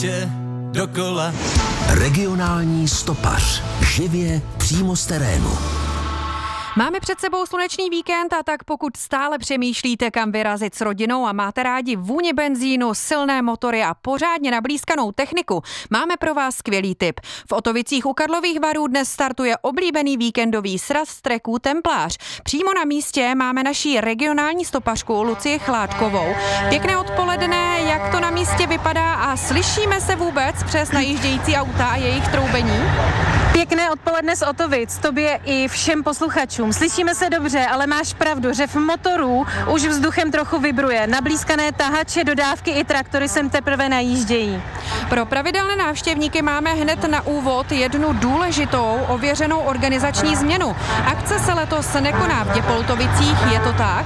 Dokola. Regionální stopař. Živě přímo z terénu. Máme před sebou slunečný víkend a tak pokud stále přemýšlíte, kam vyrazit s rodinou a máte rádi vůni benzínu, silné motory a pořádně nablýskanou techniku, máme pro vás skvělý tip. V Otovicích u Karlových Varů dnes startuje oblíbený víkendový sraz treků Templář. Přímo na místě máme naší regionální stopařku Lucii Chládkovou. Pěkné odpoledne, jak to na místě vypadá a slyšíme se vůbec přes najíždějící auta a jejich troubení? Pěkné odpoledne z Otovic, tobě i všem posluchačům. Slyšíme se dobře, ale máš pravdu, řev motorů už vzduchem trochu vibruje. Nablýskané tahače, dodávky i traktory sem teprve najíždějí. Pro pravidelné návštěvníky máme hned na úvod jednu důležitou ověřenou organizační změnu. Akce se letos nekoná v Děpoltovicích, je to tak?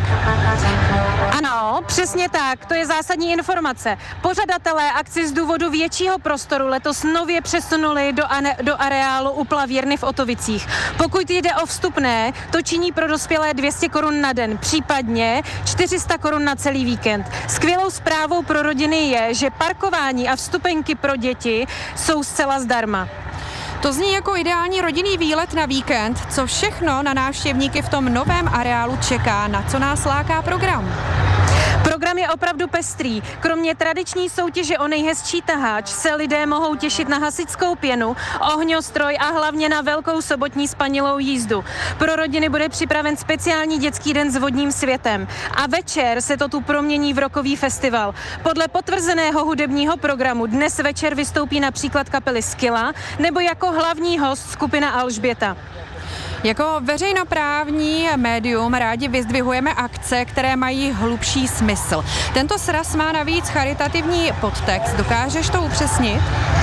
Ano, přesně tak, to je zásadní informace. Pořadatelé akci z důvodu většího prostoru letos nově přesunuli do areálu u plavírny v Otovicích. Pokud jde o vstupné, to činí pro dospělé 200 korun na den, případně 400 korun na celý víkend. Skvělou zprávou pro rodiny je, že parkování a vstupenky pro děti jsou zcela zdarma. To zní jako ideální rodinný výlet na víkend. Co všechno na návštěvníky v tom novém areálu čeká, na co nás láká program? Program je opravdu pestrý. Kromě tradiční soutěže o nejhezčí taháč se lidé mohou těšit na hasičskou pěnu, ohňostroj a hlavně na velkou sobotní spanilou jízdu. Pro rodiny bude připraven speciální dětský den s vodním světem. A večer se to tu promění v rockový festival. Podle potvrzeného hudebního programu dnes večer vystoupí například kapely Skila nebo jako hlavní host skupina Alžběta. Jako veřejnoprávní médium rádi vyzdvihujeme akce, které mají hlubší smysl. Tento sraz má navíc charitativní podtext. Dokážeš to upřesnit?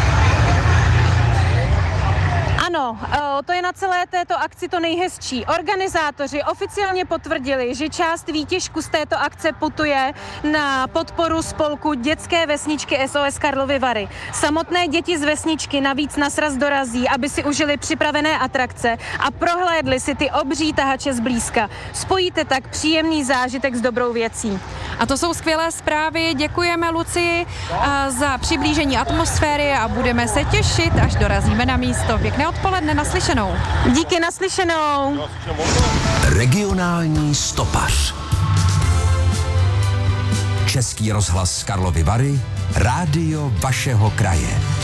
Ano, to je na celé této akci to nejhezčí. Organizátoři oficiálně potvrdili, že část výtěžku z této akce putuje na podporu spolku Dětské vesničky SOS Karlovy Vary. Samotné děti z vesničky navíc na sraz dorazí, aby si užili připravené atrakce a prohlédli si ty obří tahače zblízka. Spojíte tak příjemný zážitek s dobrou věcí. A to jsou skvělé zprávy. Děkujeme Lucii za přiblížení atmosféry a budeme se těšit, až dorazíme na místo. Pěkné odpoledne, naslyšenou. Díky, naslyšenou. Regionální stopař. Český rozhlas Karlovy Vary, rádio vašeho kraje.